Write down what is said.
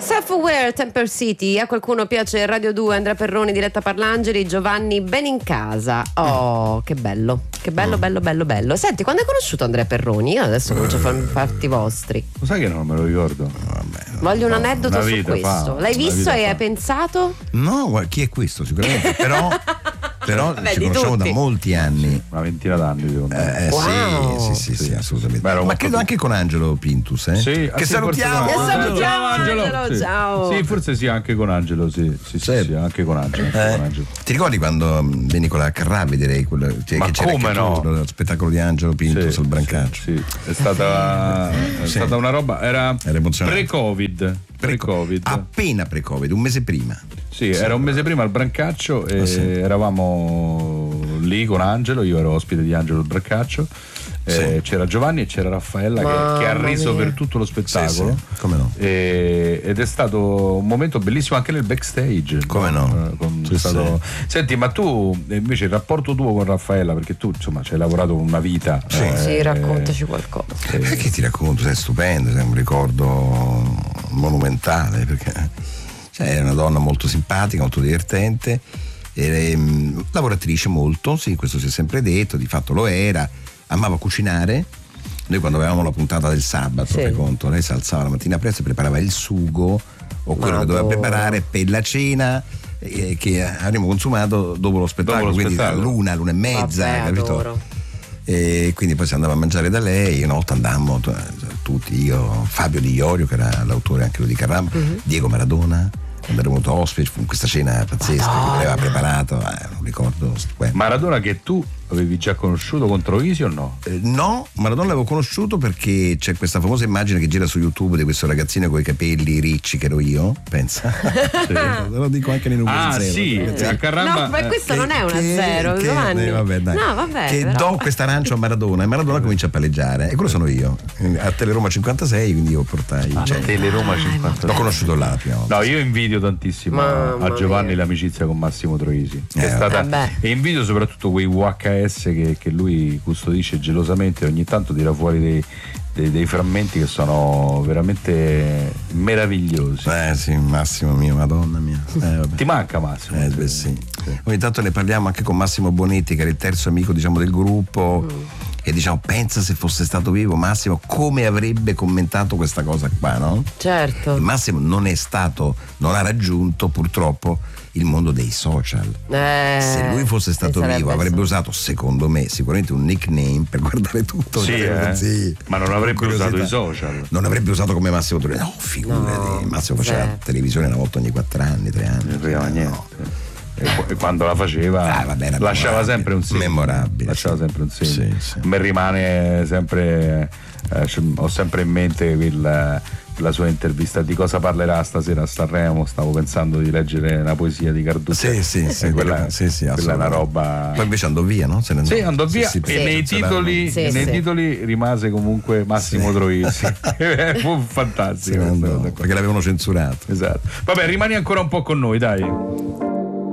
Self-Aware, Temper City. A qualcuno piace Radio 2, Andrea Perroni, Diletta Parlangeli, Giovanni Ben in casa. Oh, che bello, che bello, bello, bello, bello. Senti, quando hai conosciuto Andrea Perroni? Io adesso comincio a farmi fatti vostri. Lo sai che non me lo ricordo? Voglio un aneddoto su questo. L'hai visto e hai pensato? No, chi è questo? Sicuramente, però Vabbè, ci conosciamo da molti anni. Una ventina d'anni, secondo me. Wow. Sì, assolutamente. Beh, ma credo anche con Angelo Pintus, Sì, che salutiamo. Salutiamo Angelo, sì. ciao. Sì, forse sì, anche con Angelo, sì, anche con Angelo. Ti ricordi quando veni con la Carrà a vedere quello, Ma che c'era come anche no? lo spettacolo di Angelo Pintus al Brancaccio? Sì, è stata una roba, era emozionante. pre-Covid. Appena pre-Covid, un mese prima. Sì, era un mese prima al Brancaccio e eravamo lì con Angelo, io ero ospite di Angelo al Brancaccio. C'era Giovanni e c'era Raffaella che ha riso per tutto lo spettacolo. Sì. Come no? Ed è stato un momento bellissimo anche nel backstage. Come no? Senti, ma tu invece il rapporto tuo con Raffaella, perché tu insomma ci hai lavorato una vita. Sì, raccontaci qualcosa. Che ti racconto? Sei stupendo, sei un ricordo monumentale, perché era una donna molto simpatica, molto divertente, lavoratrice molto, sì, questo si è sempre detto, di fatto lo era. Amava cucinare. Noi quando avevamo la puntata del sabato, fai conto, lei si alzava la mattina presto e preparava il sugo o quello che doveva preparare per la cena che avremmo consumato dopo lo spettacolo, quindi l'una e mezza. Vabbè, capito? adoro. E quindi poi si andava a mangiare da lei. Una volta andammo tutti, io, Fabio Di Iorio, che era l'autore anche lui di Carramba, Diego Maradona, quando era venuto ospite, fu questa cena pazzesca che aveva preparato, non ricordo stupendo. Maradona che tu avevi già conosciuto con Troisi o no? No, Maradona l'avevo conosciuto perché c'è questa famosa immagine che gira su YouTube di questo ragazzino con i capelli ricci che ero io, pensa. Lo dico anche nei numeri zero. Sì, a Carramba. No, ma questo non è una zero, Giovanni. Vabbè, dai. No, vabbè. Che però. do questo arancio a Maradona e Maradona comincia a palleggiare e quello sono io a Teleroma 56, quindi io portai Teleroma 56. l'ho conosciuto là la prima volta. No, io invidio tantissimo a Giovanni l'amicizia con Massimo Troisi, che è stata, e invidio soprattutto quei VHS che lui custodisce gelosamente, ogni tanto tira fuori dei frammenti che sono veramente meravigliosi. Sì, Massimo mio, Madonna mia. Ti manca Massimo? Sì. Ogni tanto ne parliamo anche con Massimo Bonetti, che era il terzo amico, diciamo, del gruppo. E diciamo, pensa se fosse stato vivo Massimo come avrebbe commentato questa cosa qua, no? Certo. E Massimo non ha raggiunto purtroppo il mondo dei social. Se lui fosse stato vivo avrebbe usato, secondo me, sicuramente un nickname per guardare tutto. Sì, ma non avrebbe usato i social. Non avrebbe usato come Massimo Troisi. No, figurati. Massimo faceva televisione una volta ogni 4 anni, 3 anni. Non frega niente. E quando la faceva lasciava sempre un segno. Memorabile. Lasciava sempre un segno. Sì. A me rimane sempre, ho sempre in mente la sua intervista. Di cosa parlerà stasera a Sanremo? Stavo pensando di leggere una poesia di Carducci. Sì, quella è una roba. Poi invece andò via, no? Andò via e nei titoli rimase comunque Massimo Troisi. Fu fantastico. Perché l'avevano censurato. Esatto. Vabbè, rimani ancora un po' con noi, dai.